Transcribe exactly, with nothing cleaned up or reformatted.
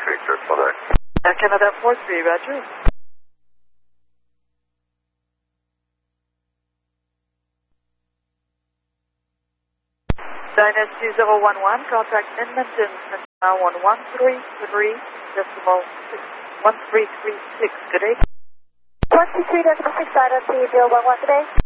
Victor, Quebec. Uh, Canada four three, Roger. Dynasty zero one one, contact Edmonton, now one one three three decimal six, one three three six, good day. one two three decimal six, Dynasty zero one one, good day.